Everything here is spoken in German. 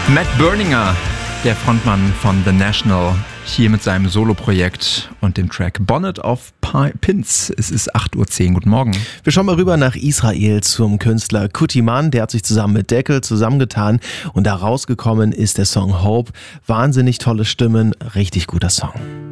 Matt Berninger, der Frontmann von The National, hier mit seinem Soloprojekt und dem Track Bonnet of Pins. Es ist 8:10 Uhr. Guten Morgen. Wir schauen mal rüber nach Israel zum Künstler Kutiman. Der hat sich zusammen mit Deckel zusammengetan und da rausgekommen ist der Song Hope. Wahnsinnig tolle Stimmen, richtig guter Song.